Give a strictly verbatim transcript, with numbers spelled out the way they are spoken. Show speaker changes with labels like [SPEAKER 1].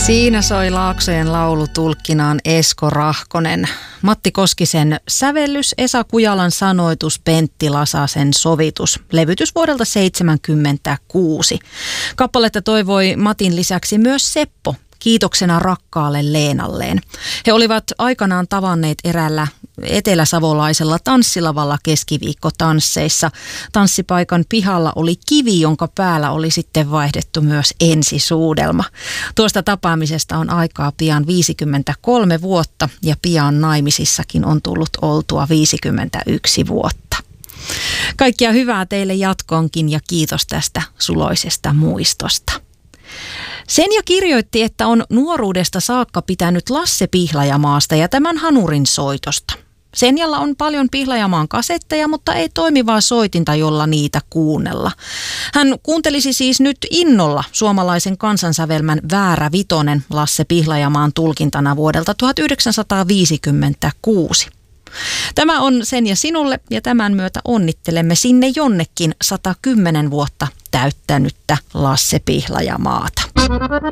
[SPEAKER 1] Siinä soi Laaksojen laulu tulkkinaan Esko Rahkonen. Matti Koskisen sävellys, Esa Kujalan sanoitus, Pentti Lasasen sovitus. Levytys vuodelta seitsemänkymmentäkuusi. Kappaletta toivoi Matin lisäksi myös Seppo, kiitoksena rakkaalle Leenalleen. He olivat aikanaan tavanneet eräällä eteläsavolaisella tanssilavalla keskiviikkotansseissa. Tanssipaikan pihalla oli kivi, jonka päällä oli sitten vaihdettu myös ensisuudelma. Tuosta tapaamisesta on aikaa pian viisikymmentäkolme vuotta ja pian naimisissakin on tullut oltua viisikymmentäyksi vuotta. Kaikkia hyvää teille jatkoonkin ja kiitos tästä suloisesta muistosta. Senja kirjoitti, että on nuoruudesta saakka pitänyt Lasse Pihlajamaasta ja tämän hanurin soitosta. Senjalla on paljon Pihlajamaan kasetteja, mutta ei toimivaa soitinta, jolla niitä kuunnella. Hän kuuntelisi siis nyt innolla suomalaisen kansansävelmän Väärä vitonen Lasse Pihlajamaan tulkintana vuodelta tuhatyhdeksänsataaviisikymmentäkuusi. Tämä on Senja sinulle ja tämän myötä onnittelemme sinne jonnekin sata kymmenen vuotta täyttänyttä Lasse Pihlajamaata.